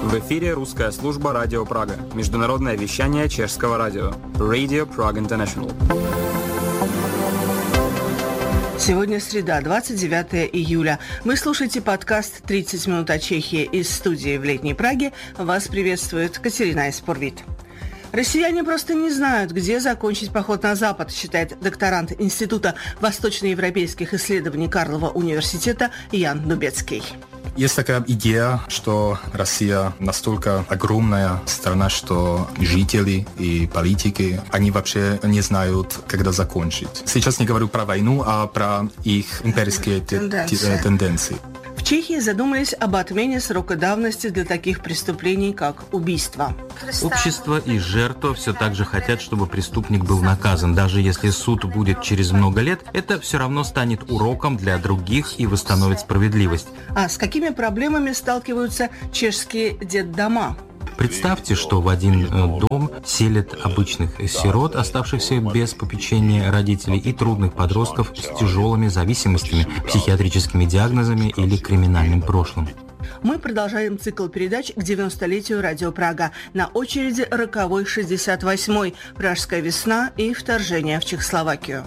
В эфире русская служба «Радио Прага». Международное вещание чешского радио. Radio Prague International. Сегодня среда, 29 июля. Вы слушаете подкаст «30 минут о Чехии» из студии в Летней Праге. Вас приветствует Катерина Испорвит. Россияне просто не знают, где закончить поход на Запад, считает докторант Института восточноевропейских исследований Карлова университета Ян Дубецкий. Есть такая идея, что Россия настолько огромная страна, что жители и политики, они вообще не знают, когда закончить. Сейчас не говорю про войну, а про их имперские тенденции. В Чехии задумались об отмене срока давности для таких преступлений, как убийство. Общество и жертва все так же хотят, чтобы преступник был наказан. Даже если суд будет через много лет, это все равно станет уроком для других и восстановит справедливость. А с какими проблемами сталкиваются чешские детдома? Представьте, что в один дом селят обычных сирот, оставшихся без попечения родителей, и трудных подростков с тяжелыми зависимостями, психиатрическими диагнозами или криминальным прошлым. Мы продолжаем цикл передач к 90-летию Радио Прага. На очереди роковой 68-й, Пражская весна и вторжение в Чехословакию.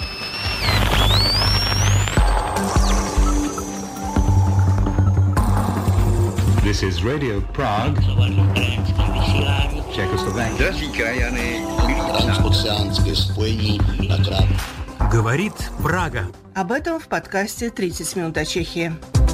This is Radio Prague. Czechoslovakia. Drazí krajany, milí Говорит Прага. Об этом в подкасте «30 минут о Чехии».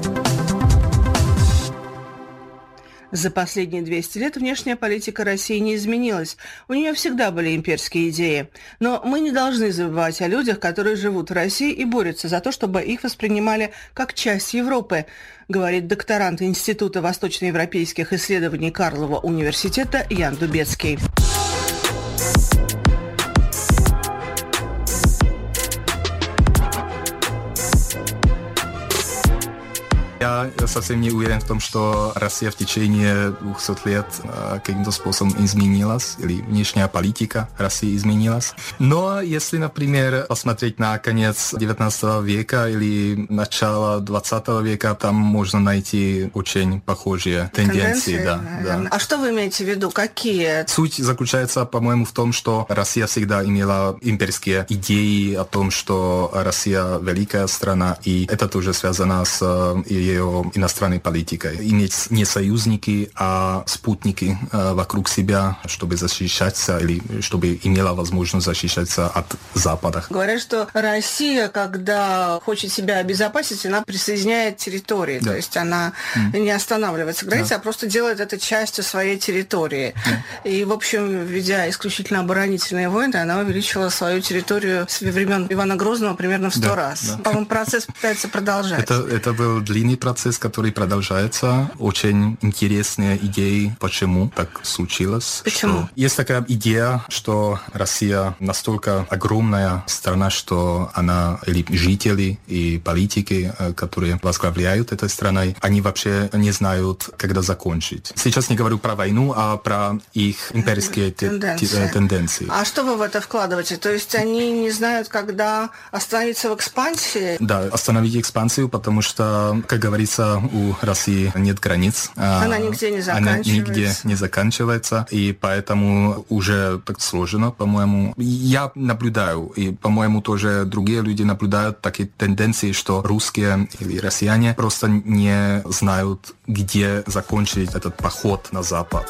За последние 200 лет внешняя политика России не изменилась. У нее всегда были имперские идеи. Но мы не должны забывать о людях, которые живут в России и борются за то, чтобы их воспринимали как часть Европы, говорит докторант Института восточноевропейских исследований Карлова университета Ян Дубецкий. Я совсем не уверен в том, что Россия в течение 200 лет каким-то способом изменилась, или внешняя политика России изменилась. Но если, например, посмотреть на конец 19 века или начало 20 века, там можно найти очень похожие тенденции. Да. А что вы имеете в виду? Какие? Суть заключается, по-моему, в том, что Россия всегда имела имперские идеи о том, что Россия великая страна, и это тоже связано с ее иностранной политикой. Иметь не союзники, а спутники вокруг себя, чтобы защищаться или чтобы имела возможность защищаться от Запада. Говорят, что Россия, когда хочет себя обезопасить, она присоединяет территории. Да. То есть она не останавливается в границе, а просто делает это частью своей территории. Да. И, в общем, ведя исключительно оборонительные войны, она увеличила свою территорию с времен Ивана Грозного примерно в 100 раз. Да. По-моему, процесс пытается продолжать. Это был длинный процесс, который продолжается. Очень интересные идеи, почему так случилось. Почему? Есть такая идея, что Россия настолько огромная страна, что она, или жители и политики, которые возглавляют этой страной, они вообще не знают, когда закончить. Сейчас не говорю про войну, а про их имперские тенденции. А что вы в это вкладываете? То есть они не знают, когда остановиться в экспансии? Да, остановить экспансию, потому что, как говорится, у России нет границ. Она нигде не заканчивается. Она нигде не заканчивается, и поэтому уже так сложно, по-моему. Я наблюдаю, и, по-моему, тоже другие люди наблюдают такие тенденции, что русские или россияне просто не знают, где закончить этот поход на Запад.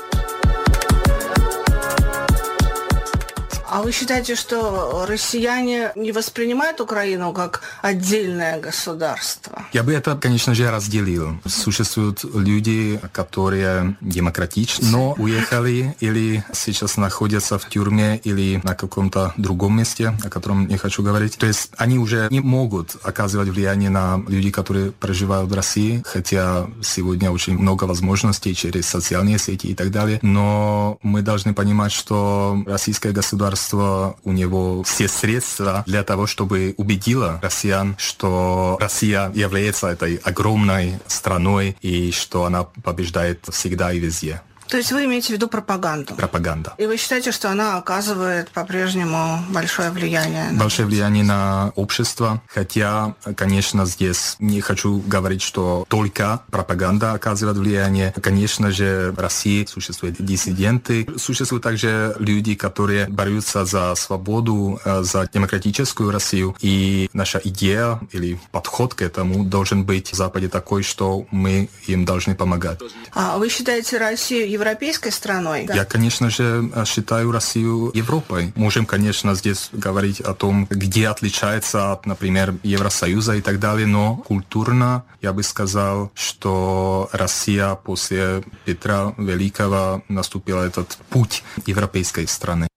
А вы считаете, что россияне не воспринимают Украину как отдельное государство? Я бы это, конечно же, разделил. Существуют люди, которые демократичны, но уехали или сейчас находятся в тюрьме или на каком-то другом месте, о котором не хочу говорить. То есть они уже не могут оказывать влияние на людей, которые проживают в России, хотя сегодня очень много возможностей через социальные сети и так далее. Но мы должны понимать, что российское государство, у него все средства для того, чтобы убедило россиян, что Россия является этой огромной страной и что она побеждает всегда и везде. То есть вы имеете в виду пропаганду? Пропаганда. И вы считаете, что она оказывает по-прежнему большое влияние? Большое влияние на общество, хотя, конечно, здесь не хочу говорить, что только пропаганда оказывает влияние. Конечно же, в России существуют диссиденты, существуют также люди, которые борются за свободу, за демократическую Россию. И наша идея или подход к этому должен быть в Западе такой, что мы им должны помогать. А вы считаете Россию европейской страной? Я, конечно же, считаю Россию Европой. Можем, конечно, здесь говорить о том, где отличается от, например, Евросоюза и так далее, но культурно я бы сказал, что Россия после Петра Великого наступила этот путь европейской страны.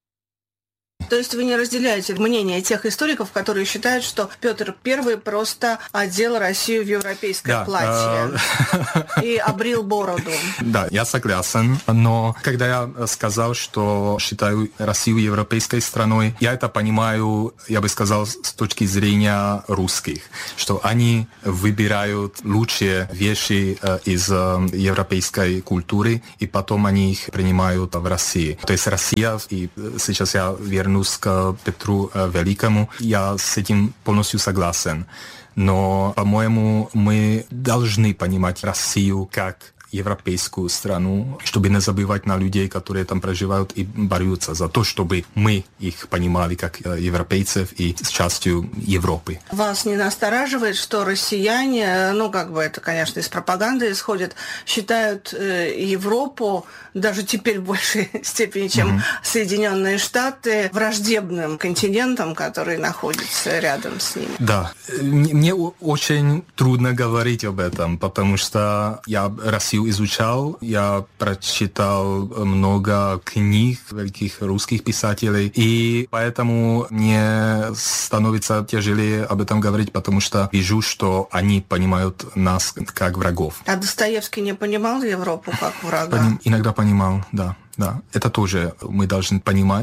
То есть вы не разделяете мнение тех историков, которые считают, что Петр I просто одел Россию в европейское платье и обрил бороду. Да, я согласен, но когда я сказал, что считаю Россию европейской страной, я это понимаю, я бы сказал, с точки зрения русских, что они выбирают лучшие вещи из европейской культуры, и потом они их принимают в России. То есть Россия, и сейчас я вернусь к Петру Великому, я с этим полностью согласен. Но, по-моему, мы должны понимать Россию как европейскую страну, чтобы не забывать на людей, которые там проживают и борются за то, чтобы мы их понимали как европейцев и с частью Европы. Вас не настораживает, что россияне, это, конечно, из пропаганды исходит, считают Европу даже теперь в большей степени, чем Соединенные Штаты, враждебным континентом, который находится рядом с ними? Да. Мне очень трудно говорить об этом, потому что я Россию изучал, я прочитал много книг великих русских писателей, и поэтому мне становится тяжелее об этом говорить, потому что вижу, что они понимают нас как врагов. А Достоевский не понимал Европу как врага? Иногда понимал, да. Это тоже мы должны понимать,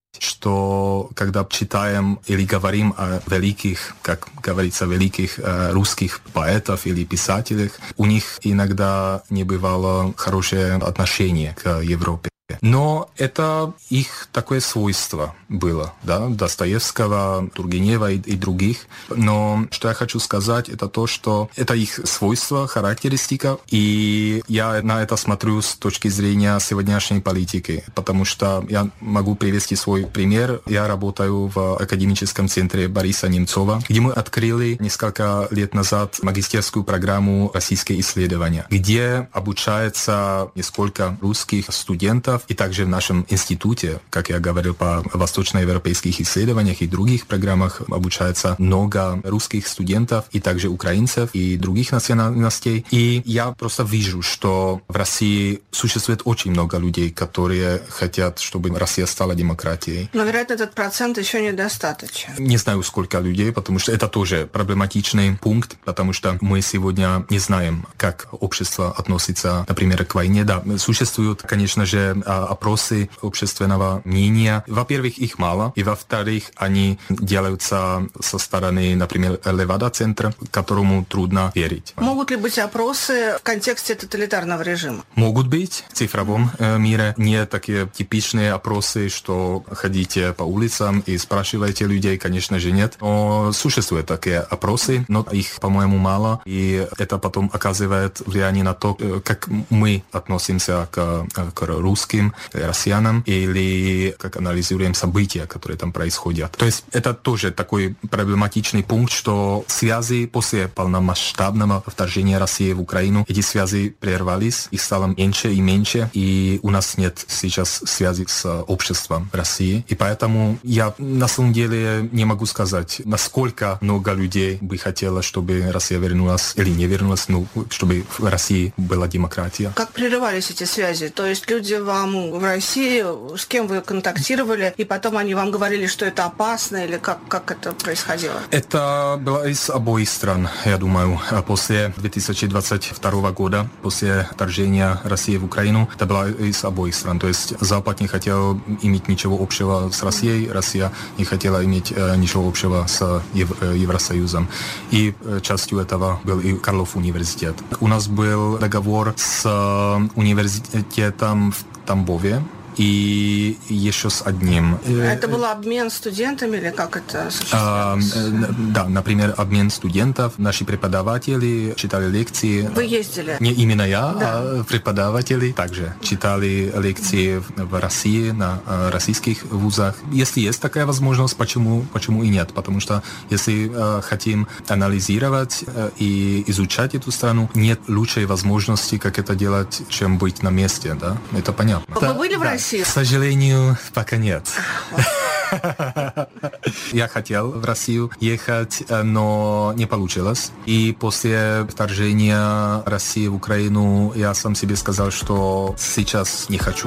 что когда читаем или говорим о великих, как говорится, великих русских поэтов или писателях, у них иногда не бывало хорошее отношение к Европе. Но это их такое свойство было, да, Достоевского, Тургенева и других. Но что я хочу сказать, это то, что это их свойство, характеристика, и я на это смотрю с точки зрения сегодняшней политики, потому что я могу привести свой пример. Я работаю в академическом центре Бориса Немцова, где мы открыли несколько лет назад магистерскую программу «Российские исследования», где обучается несколько русских студентов, и также в нашем институте, как я говорил, по восточноевропейских исследованиях и других программах обучается много русских студентов, и также украинцев, и других национальностей. И я просто вижу, что в России существует очень много людей, которые хотят, чтобы Россия стала демократией. Но, вероятно, этот процент еще недостаточен. Не знаю, сколько людей, потому что это тоже проблематичный пункт, потому что мы сегодня не знаем, как общество относится, например, к войне. Да, существуют, конечно же, опросы общественного мнения. Во-первых, их мало, и во-вторых, они делаются со стороны, например, Левада-центра, которому трудно верить. Могут ли быть опросы в контексте тоталитарного режима? Могут быть в цифровом мире. Не такие типичные опросы, что ходите по улицам и спрашиваете людей, конечно же, нет. Но существуют такие опросы, но их, по-моему, мало, и это потом оказывает влияние на то, как мы относимся к русским, россиянам, или как анализируем события, которые там происходят. То есть это тоже такой проблематичный пункт, что связи после полномасштабного вторжения России в Украину, эти связи прервались, их стало меньше и меньше, и у нас нет сейчас связи с обществом России. И поэтому я на самом деле не могу сказать, насколько много людей бы хотело, чтобы Россия вернулась или не вернулась, но чтобы в России была демократия. Как прерывались эти связи? То есть люди вам самому в России? С кем вы контактировали? И потом они вам говорили, что это опасно? Или как это происходило? Это было из обоих стран, я думаю. После 2022 года, после вторжения России в Украину, это было из обоих стран. То есть Запад не хотел иметь ничего общего с Россией, Россия не хотела иметь ничего общего с Евросоюзом. И частью этого был и Карлов университет. У нас был договор с университетом в Тамбове и еще с одним. Это был обмен студентами или как это осуществлялось? Да, например, обмен студентов. Наши преподаватели читали лекции. Вы ездили? Не именно я, да. А преподаватели также читали лекции в России, на российских вузах. Если есть такая возможность, почему и нет? Потому что если хотим анализировать и изучать эту страну, нет лучшей возможности, как это делать, чем быть на месте. Да? Это понятно. Вы были в России? К сожалению, пока нет. Я хотел в Россию ехать, но не получилось. И после вторжения России в Украину я сам себе сказал, что сейчас не хочу.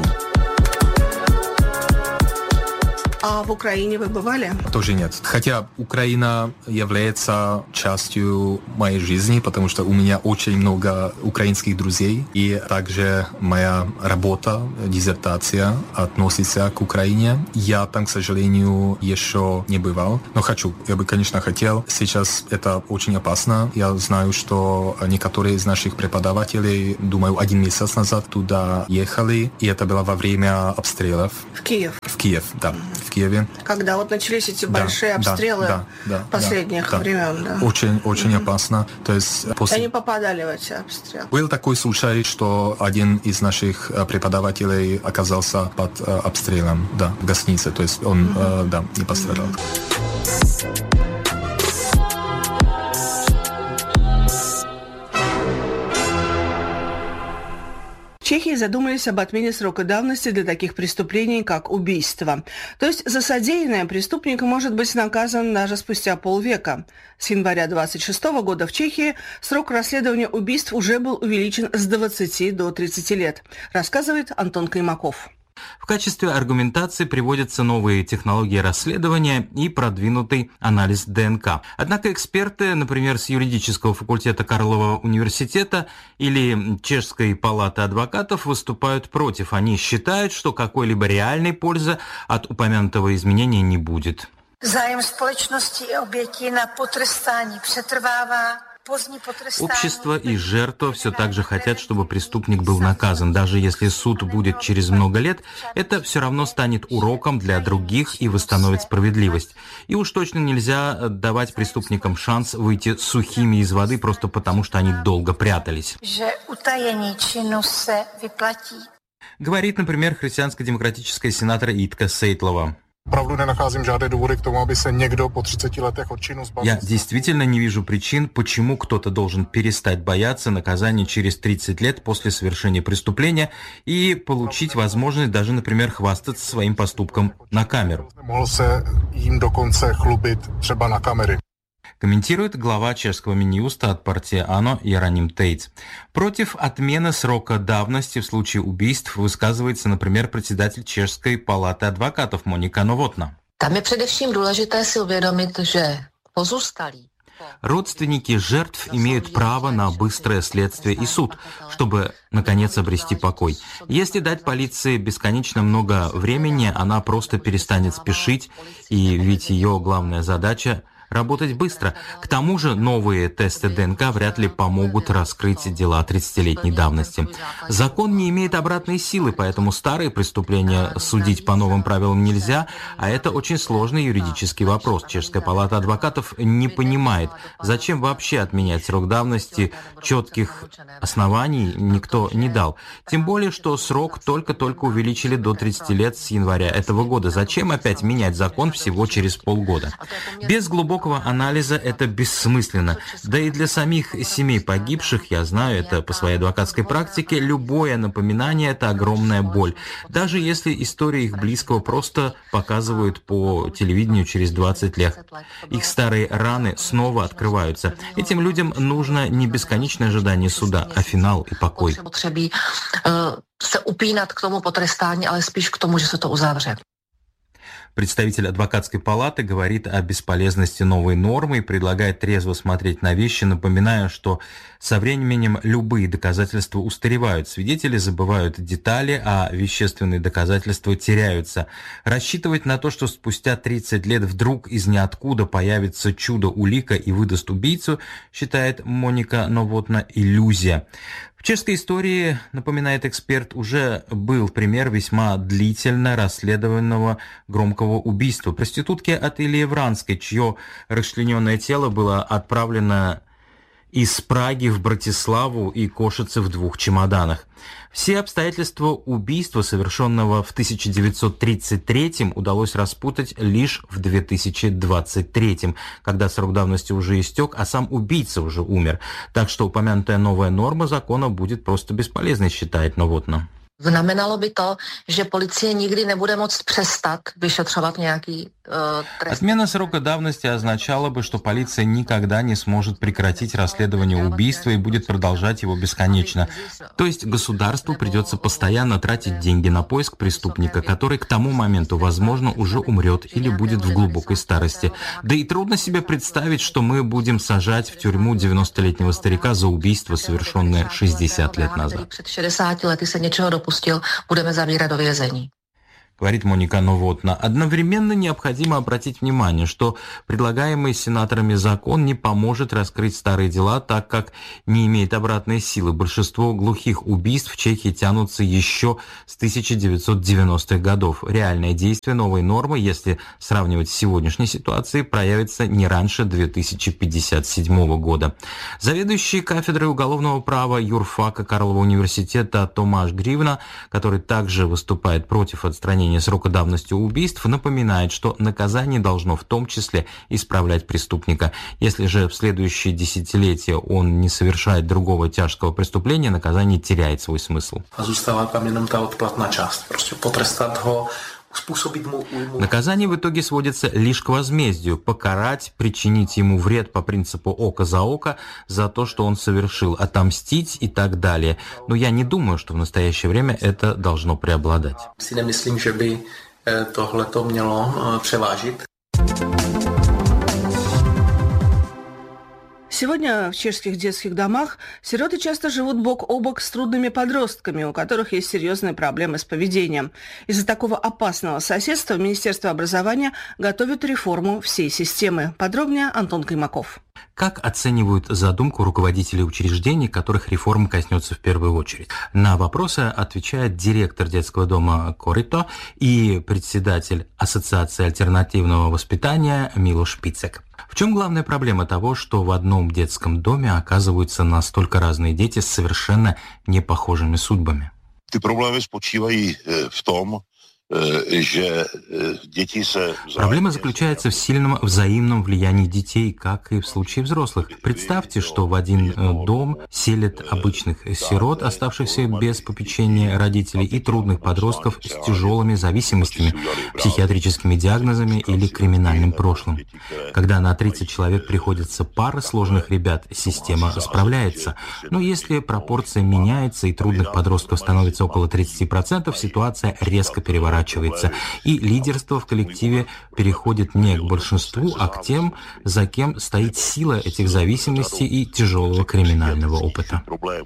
А в Украине вы бывали? Тоже нет. Хотя Украина является частью моей жизни, потому что у меня очень много украинских друзей. И также моя работа, диссертация относится к Украине. Я там, к сожалению, еще не бывал. Но хочу. Я бы, конечно, хотел. Сейчас это очень опасно. Я знаю, что некоторые из наших преподавателей, думаю, 1 месяц назад туда ехали. И это было во время обстрелов. В Киев? В Киев, да. В Киеве. Когда вот начались эти большие обстрелы последних времен. Да. Очень опасно. То есть Они попадали в эти обстрелы. Был такой случай, что один из наших преподавателей оказался под обстрелом, в гостинице. То есть он, не пострадал. В Чехии задумались об отмене срока давности для таких преступлений, как убийство. То есть за содеянное преступник может быть наказан даже спустя полвека. С января 26 года в Чехии срок расследования убийств уже был увеличен с 20 до 30 лет, рассказывает Антон Каймаков. В качестве аргументации приводятся новые технологии расследования и продвинутый анализ ДНК. Однако эксперты, например, с юридического факультета Карлова университета или Чешской палаты адвокатов, выступают против. Они считают, что какой-либо реальной пользы от упомянутого изменения не будет. Zájem společnosti i obětí na potrestání přetrvává. Общество и жертва все так же хотят, чтобы преступник был наказан. Даже если суд будет через много лет, это все равно станет уроком для других и восстановит справедливость. И уж точно нельзя давать преступникам шанс выйти сухими из воды просто потому, что они долго прятались. Говорит, например, христианско-демократическая сенатор Итка Сейтлова. Я действительно не вижу причин, почему кто-то должен перестать бояться наказания через 30 лет после совершения преступления и получить возможность даже, например, хвастаться своим поступком на камеру. Комментирует глава чешского Минюста от партии АНО Jeroným Tejc. Против отмены срока давности в случае убийств высказывается, например, председатель Чешской палаты адвокатов Monika Novotná. Там je především důležité si uvědomit, že pozůstalí. Родственники жертв имеют право на быстрое следствие и суд, чтобы, наконец, обрести покой. Если дать полиции бесконечно много времени, она просто перестанет спешить, и ведь ее главная задача — работать быстро. К тому же новые тесты ДНК вряд ли помогут раскрыть дела 30-летней давности. Закон не имеет обратной силы, поэтому старые преступления судить по новым правилам нельзя, а это очень сложный юридический вопрос. Чешская палата адвокатов не понимает, зачем вообще отменять срок давности, четких оснований никто не дал. Тем более, что срок только-только увеличили до 30 лет с января этого года. Зачем опять менять закон всего через полгода? Без глубокого глубокого анализа это бессмысленно. Да и для самих семей погибших, я знаю это по своей адвокатской практике, любое напоминание – это огромная боль. Даже если история их близкого просто показывают по телевидению через 20 лет. Их старые раны снова открываются. Этим людям нужно не бесконечное ожидание суда, а финал и покой. Se upínat k tomu potrestání, ale spíš k tomu, že se to uzavře. Представитель адвокатской палаты говорит о бесполезности новой нормы и предлагает трезво смотреть на вещи, напоминая, что со временем любые доказательства устаревают, свидетели забывают детали, а вещественные доказательства теряются. Рассчитывать на то, что спустя 30 лет вдруг из ниоткуда появится чудо-улика и выдаст убийцу, считает Моника Новотна, иллюзия. В чешской истории, напоминает эксперт, уже был пример весьма длительно расследованного громкого убийства проститутки от Ильи Вранской, чье расчлененное тело было отправлено из Праги в Братиславу и кошится в 2 чемоданах. Все обстоятельства убийства, совершенного в 1933-м, удалось распутать лишь в 2023-м, когда срок давности уже истек, а сам убийца уже умер. Так что упомянутая новая норма закона будет просто бесполезной, считает Новотна. Znamenalo by to, že policie nikdy nebude moct přestat vyšetřovat nějaký trest. Отмена срока давности означала бы, что полиция никогда не сможет прекратить расследование убийства и будет продолжать его бесконечно. То есть государству придется постоянно тратить деньги на поиск преступника, который к тому моменту, возможно, уже умрет или будет в глубокой старости. Да и трудно себе представить, что мы будем сажать в тюрьму 90-летнего старика за убийство, совершенное 60 лет назад. Před 60 lety se něčeho dopustil, budeme zavírat do vězení. Говорит Моника Новотна. Одновременно необходимо обратить внимание, что предлагаемый сенаторами закон не поможет раскрыть старые дела, так как не имеет обратной силы. Большинство глухих убийств в Чехии тянутся еще с 1990-х годов. Реальное действие новой нормы, если сравнивать с сегодняшней ситуацией, проявится не раньше 2057 года. Заведующий кафедрой уголовного права юрфака Карлова университета Томаш Гривна, который также выступает против отстранения срока давности убийств, напоминает, что наказание должно в том числе исправлять преступника. Если же в следующие десятилетия он не совершает другого тяжкого преступления, наказание теряет свой смысл. Наказание в итоге сводится лишь к возмездию, покарать, причинить ему вред по принципу око за око за то, что он совершил, отомстить и так далее. Но я не думаю, что в настоящее время это должно преобладать. Сегодня в чешских детских домах сироты часто живут бок о бок с трудными подростками, у которых есть серьезные проблемы с поведением. Из-за такого опасного соседства Министерство образования готовит реформу всей системы. Подробнее Антон Каймаков. Как оценивают задумку руководителей учреждений, которых реформа коснется в первую очередь? На вопросы отвечает директор детского дома Корито и председатель Ассоциации альтернативного воспитания Милош Пицек. В чем главная проблема того, что в одном детском доме оказываются настолько разные дети с совершенно непохожими судьбами? Ty problémy spočívají v tom, Проблема заключается в сильном взаимном влиянии детей, как и в случае взрослых. Представьте, что в один дом селят обычных сирот, оставшихся без попечения родителей, и трудных подростков с тяжелыми зависимостями, психиатрическими диагнозами или криминальным прошлым. Когда на 30 человек приходится пара сложных ребят, система справляется. Но если пропорция меняется и трудных подростков становится около 30%, ситуация резко переворачивается. И лидерство в коллективе переходит не к большинству, а к тем, за кем стоит сила этих зависимостей и тяжелого криминального опыта.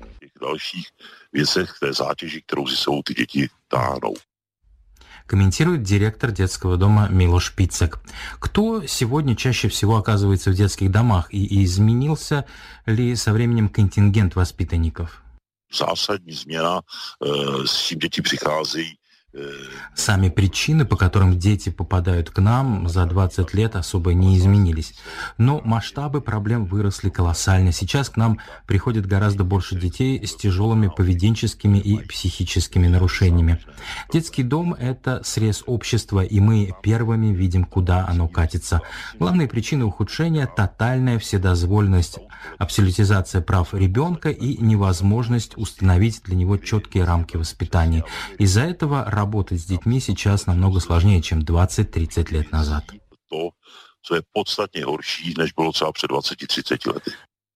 Комментирует директор детского дома Милош Пицек. Кто сегодня чаще всего оказывается в детских домах и изменился ли со временем контингент воспитанников? Zásadní změna, s tím děti přicházejí. Сами причины, по которым дети попадают к нам, за 20 лет особо не изменились. Но масштабы проблем выросли колоссально. Сейчас к нам приходит гораздо больше детей с тяжелыми поведенческими и психическими нарушениями. Детский дом – это срез общества, и мы первыми видим, куда оно катится. Главные причины ухудшения – тотальная вседозволенность, абсолютизация прав ребенка и невозможность установить для него четкие рамки воспитания. Из-за этого работать с детьми сейчас намного сложнее, чем 20-30 лет назад. To, co je podstatně horší, než bylo třeba před 20-30 lety.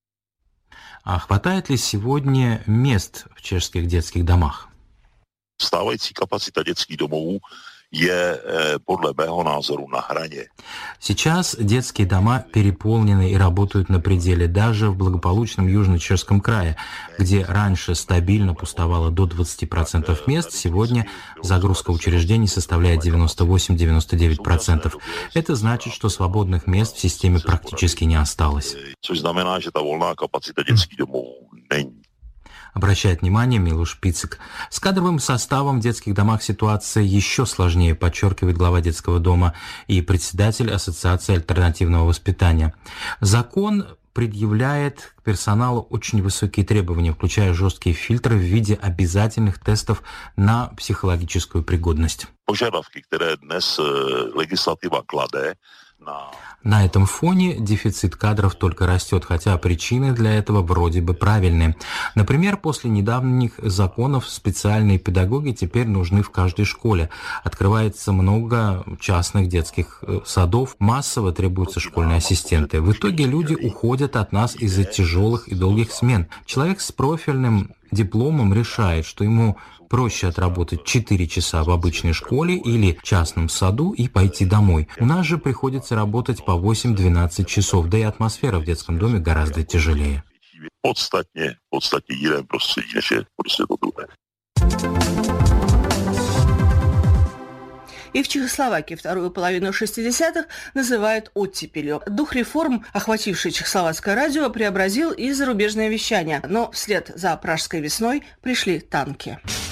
А хватает ли сегодня мест в чешских детских домах? Stávající kapacita dětských domovů je podle mého názoru na hraně. Сейчас детские дома переполнены и работают на пределе. Даже в благополучном Южно-Чешском крае, где раньше стабильно пустовало до 20% мест, сегодня загрузка учреждений составляет 98-99%. Это значит, что свободных мест в системе практически не осталось. Což znamená, že ta volná kapacita dětských domovů není. Обращает внимание Милуш Пицик. С кадровым составом в детских домах ситуация еще сложнее, подчеркивает глава детского дома и председатель Ассоциации альтернативного воспитания. Закон предъявляет к персоналу очень высокие требования, включая жесткие фильтры в виде обязательных тестов на психологическую пригодность. Požadavky, které dnes legislativa klade На этом фоне дефицит кадров только растет, хотя причины для этого вроде бы правильные. Например, после недавних законов специальные педагоги теперь нужны в каждой школе. Открывается много частных детских садов, массово требуются школьные ассистенты. В итоге люди уходят от нас из-за тяжелых и долгих смен. Человек с профильным дипломом решает, что ему проще отработать 4 часа в обычной школе или частном саду и пойти домой. У нас же приходится работать по 8-12 часов, да и атмосфера в детском доме гораздо тяжелее. Podstatně jiném prostředí, než je prostě to druhé. И в Чехословакии вторую половину 60-х называют оттепелью. Дух реформ, охвативший чехословацкое радио, преобразил и зарубежное вещание. Но вслед за Пражской весной пришли танки.